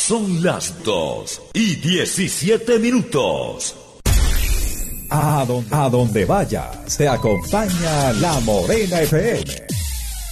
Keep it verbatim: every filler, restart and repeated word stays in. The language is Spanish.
Son las dos y diecisiete minutos. A donde, a donde vayas, te acompaña La Morena F M.